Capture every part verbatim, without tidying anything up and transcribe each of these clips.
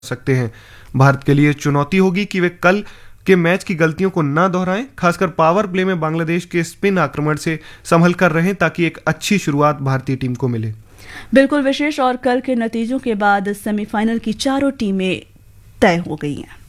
सकते हैं। भारत के लिए चुनौती होगी कि वे कल के मैच की गलतियों को न दोहराएं, खासकर पावर प्ले में बांग्लादेश के स्पिन आक्रमण से संभल कर रहें ताकि एक अच्छी शुरुआत भारतीय टीम को मिले। बिल्कुल विशेष। और कल के नतीजों के बाद सेमीफाइनल की चारों टीमें तय हो गई हैं।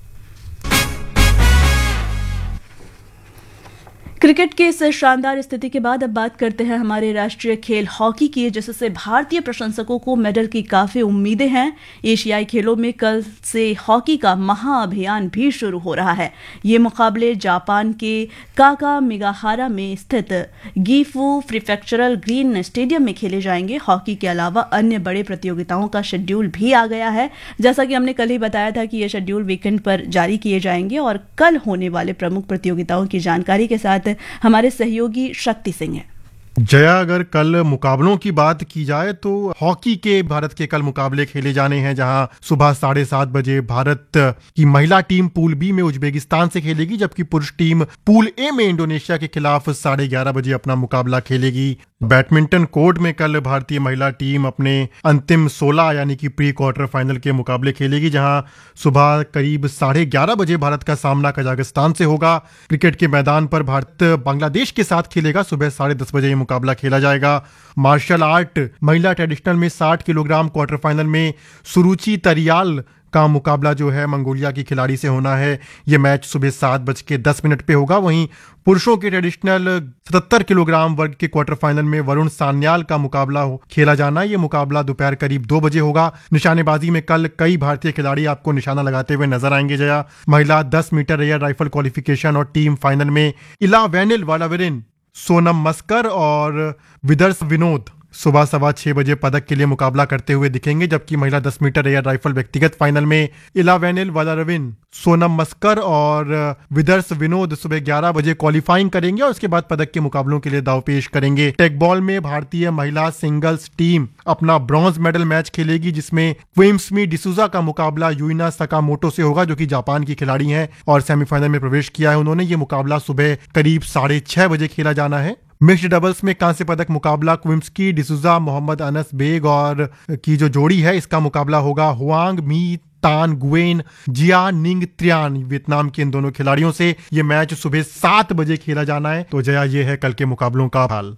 क्रिकेट की इस शानदार स्थिति के बाद अब बात करते हैं हमारे राष्ट्रीय खेल हॉकी की, जिससे भारतीय प्रशंसकों को मेडल की काफी उम्मीदें हैं। एशियाई खेलों में कल से हॉकी का महाअभियान भी शुरू हो रहा है। ये मुकाबले जापान के काकामिगाहारा में स्थित गीफू प्रीफेक्चरल ग्रीन स्टेडियम में खेले जाएंगे। हॉकी के अलावा अन्य बड़े प्रतियोगिताओं का शेड्यूल भी आ गया है। जैसा कि हमने कल ही बताया था कि ये शेड्यूल वीकेंड पर जारी किए जाएंगे। और कल होने वाले प्रमुख प्रतियोगिताओं की जानकारी के साथ हमारे सहयोगी शक्ति सिंह है। जया, अगर कल मुकाबलों की बात की जाए तो हॉकी के भारत के कल मुकाबले खेले जाने हैं, जहां सुबह साढ़े सात बजे भारत की महिला टीम पूल बी में उज्बेकिस्तान से खेलेगी, जबकि पुरुष टीम पूल ए में इंडोनेशिया के खिलाफ साढ़े ग्यारह बजे अपना मुकाबला खेलेगी। बैडमिंटन कोर्ट में कल भारतीय महिला टीम अपने अंतिम सोलह यानी कि प्री क्वार्टर फाइनल के मुकाबले खेलेगी, जहां सुबह करीब साढ़े ग्यारह बजे भारत का सामना कजाकिस्तान से होगा। क्रिकेट के मैदान पर भारत बांग्लादेश के साथ खेलेगा। सुबह साढ़े दस बजे मुकाबला खेला जाएगा। मार्शल आर्ट महिला ट्रेडिशनल में साठ किलोग्राम क्वार्टर फाइनल में सुरुचि तरियाल का मुकाबला जो है मंगोलिया की खिलाड़ी से होना है। यह मैच सुबह सात बज के दस मिनट पे होगा। वहीं पुरुषों के ट्रेडिशनल सत्तर किलोग्राम वर्ग के क्वार्टर फाइनल में वरुण सान्याल का मुकाबला खेला जाना है। यह मुकाबला दोपहर करीब दो बजे होगा। निशानेबाजी में कल कई भारतीय खिलाड़ी आपको निशाना लगाते हुए नजर आएंगे। जया, महिला दस मीटर एयर राइफल क्वालिफिकेशन और टीम फाइनल में इला वेनिल वालाविरिन, सोनम मस्कर और विदर्श विनोद सुबह सवा छह बजे पदक के लिए मुकाबला करते हुए दिखेंगे, जबकि महिला दस मीटर एयर राइफल व्यक्तिगत फाइनल में इलावेनिल वालारविन, सोनम मस्कर और विदर्श विनोद सुबह ग्यारह बजे क्वालिफाइंग करेंगे और उसके बाद पदक के मुकाबलों के लिए दाव पेश करेंगे। टेक बॉल में भारतीय महिला सिंगल्स टीम अपना ब्रॉन्ज मेडल मैच खेलेगी, जिसमें क्विम्समी डिसूजा का मुकाबला यूइना सकामोटो से होगा, जो कि जापान की खिलाड़ी हैं और सेमीफाइनल में प्रवेश किया है उन्होंने। ये मुकाबला सुबह करीब साढ़े छह बजे खेला जाना है। मिक्स्ड डबल्स में कांस्य पदक मुकाबला क्विम्स्की डिसूजा मोहम्मद अनस बेग और की जो जोड़ी है, इसका मुकाबला होगा हुआंग मी तान गुएन जिया निंग त्रियान वियतनाम के इन दोनों खिलाड़ियों से। ये मैच सुबह सात बजे खेला जाना है। तो जया, ये है कल के मुकाबलों का हाल।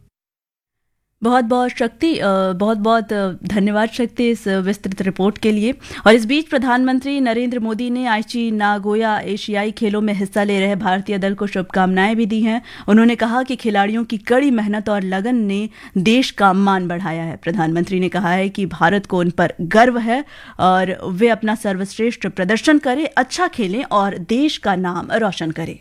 बहुत बहुत शक्ति बहुत बहुत धन्यवाद शक्ति इस विस्तृत रिपोर्ट के लिए। और इस बीच प्रधानमंत्री नरेंद्र मोदी ने आईची नागोया एशियाई खेलों में हिस्सा ले रहे भारतीय दल को शुभकामनाएं भी दी हैं। उन्होंने कहा कि खिलाड़ियों की कड़ी मेहनत और लगन ने देश का मान बढ़ाया है। प्रधानमंत्री ने कहा है कि भारत को उन पर गर्व है और वे अपना सर्वश्रेष्ठ प्रदर्शन करें, अच्छा खेलें और देश का नाम रोशन करें।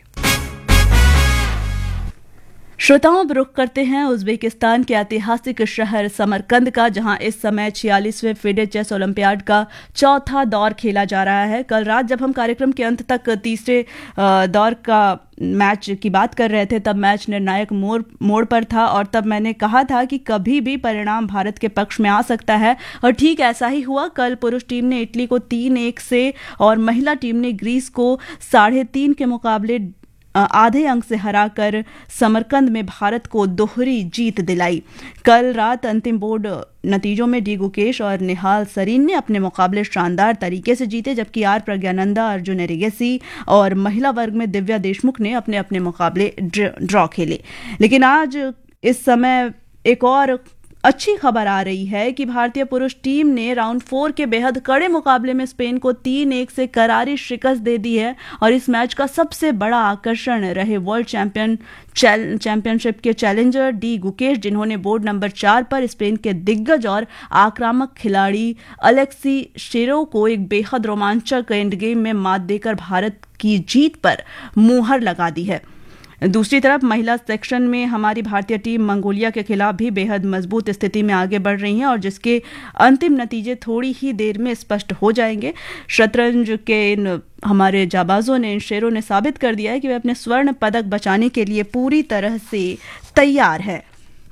श्रोताओं, अब रुख करते हैं उज्बेकिस्तान के ऐतिहासिक शहर समरकंद का, जहां इस समय छियालीसवें फिडे चेस ओलंपियाड का चौथा दौर खेला जा रहा है। कल रात जब हम कार्यक्रम के अंत तक तीसरे दौर का मैच की बात कर रहे थे, तब मैच निर्णायक मोड़ मोड़ पर था और तब मैंने कहा था कि कभी भी परिणाम भारत के पक्ष में आ सकता है और ठीक ऐसा ही हुआ। कल पुरुष टीम ने इटली को तीन एक से और महिला टीम ने ग्रीस को साढ़े तीन के मुकाबले आधे अंक से हराकर समरकंद में भारत को दोहरी जीत दिलाई। कल रात अंतिम बोर्ड नतीजों में डी गुकेश और निहाल सरीन ने अपने मुकाबले शानदार तरीके से जीते, जबकि आर प्रज्ञानंदा, अर्जुन एरिगेसी और महिला वर्ग में दिव्या देशमुख ने अपने अपने मुकाबले ड्रॉ खेले। लेकिन आज इस समय एक और अच्छी खबर आ रही है कि भारतीय पुरुष टीम ने राउंड फोर के बेहद कड़े मुकाबले में स्पेन को तीन एक से करारी शिकस्त दे दी है। और इस मैच का सबसे बड़ा आकर्षण रहे वर्ल्ड चैंपियन चैंपियनशिप के चैलेंजर डी गुकेश, जिन्होंने बोर्ड नंबर चार पर स्पेन के दिग्गज और आक्रामक खिलाड़ी अलेक्सी शेरो को एक बेहद रोमांचक एंड गेम में मात देकर भारत की जीत पर मुहर लगा दी है। दूसरी तरफ महिला सेक्शन में हमारी भारतीय टीम मंगोलिया के खिलाफ भी बेहद मजबूत स्थिति में आगे बढ़ रही है और जिसके अंतिम नतीजे थोड़ी ही देर में स्पष्ट हो जाएंगे। शतरंज के इन हमारे जाबाजों ने, इन शेरों ने साबित कर दिया है कि वे अपने स्वर्ण पदक बचाने के लिए पूरी तरह से तैयार है।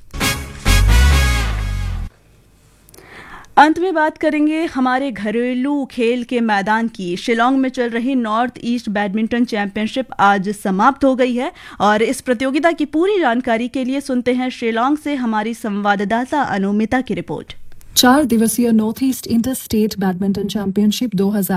अंत में बात करेंगे हमारे घरेलू खेल के मैदान की। शिलोंग में चल रही नॉर्थ ईस्ट बैडमिंटन चैंपियनशिप आज समाप्त हो गई है और इस प्रतियोगिता की पूरी जानकारी के लिए सुनते हैं शिलोंग से हमारी संवाददाता अनुमिता की रिपोर्ट। चार दिवसीय north east inter state badminton championship दो हज़ार